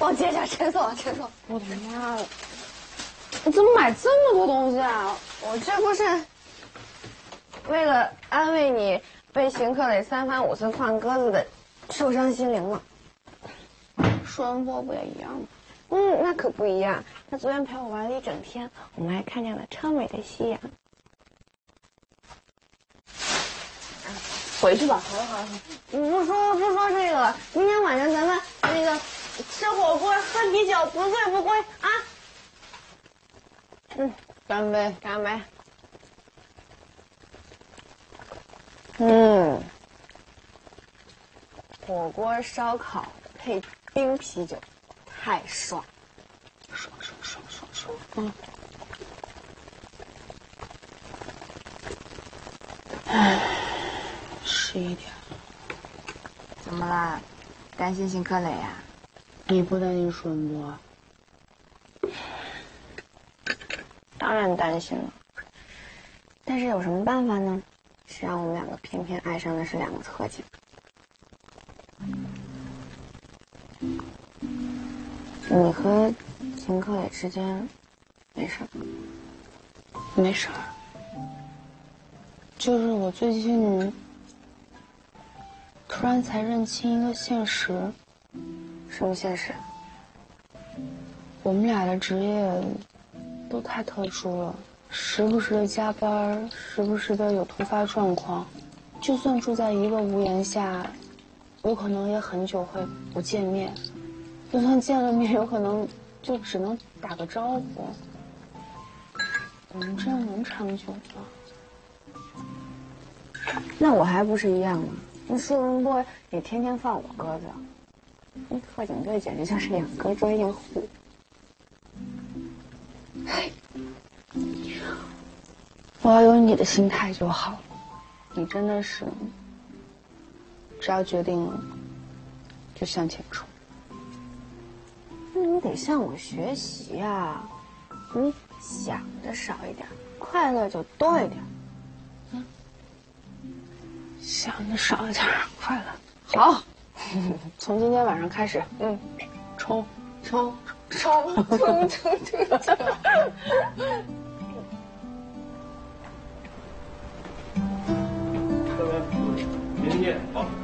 我接着吃错了。我的妈呀！你怎么买这么多东西啊？我这不是为了安慰你被邢克磊3番5次放鸽子的受伤心灵吗？舒文波不也一样吗？那可不一样。他昨天陪我玩了一整天，我们还看见了超美的夕阳。回去吧，好。不说这个，明天晚上咱们那个吃火锅、喝啤酒，不醉不归啊！干杯！火锅烧烤配冰啤酒，太爽！爽！11点。 怎么啦？担心邢克磊呀？ 你不担心舒文波？当然担心了，但是有什么办法呢？谁让我们两个偏偏爱上的是两个特警？你和邢克磊之间没事吧？没事儿，就是我最近突然才认清一个现实。什么现实？我们俩的职业都太特殊了，时不时的加班，时不时的有突发状况，就算住在一个屋檐下，有可能也很久会不见面，就算见了面，有可能就只能打个招呼。我们这样能长久吗？那我还不是一样吗？那舒文波也天天放我鸽子，那特警队简直就是两个专业户。我要有你的心态就好了，你真的是，只要决定了，就向前冲。那你得向我学习呀，你想的少一点，快乐就多一点。想的少一点，快乐好。从今天晚上开始，冲！ 各位，明天好。